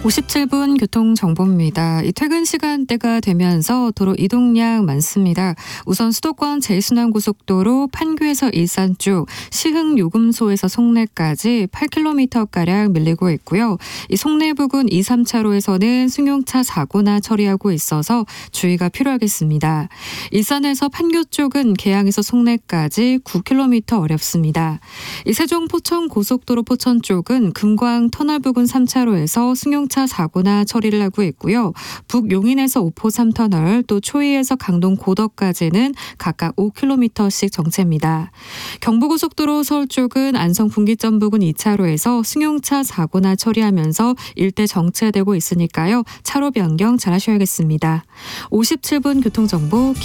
57분 교통정보입니다. 이 퇴근 시간대가 되면서 도로 이동량 많습니다. 우선 수도권 제1순환고속도로 판교에서 일산 쪽, 시흥요금소에서 송내까지 8km가량 밀리고 있고요. 이 송내 부근 2, 3차로에서는 승용차 사고나 처리하고 있어서 주의가 필요하겠습니다. 일산에서 판교 쪽은 계양에서 송내까지 9km 어렵습니다. 이 세종 포천 고속도로 포천 쪽은 금광 터널 부근 3차로에서 승용차 사고나 처리를 하고 있고요. 북용인에서 오포 3터널, 또 초이에서 강동 고덕까지는 각각 5km씩 정체입니다. 경부고속도로 서울 쪽은 안성 분기점 부근 2차로에서 승용차 사고나 처리하면서 일대 정체되고 있으니까요. 차로 변경 잘 하셔야겠습니다. 57분 교통정보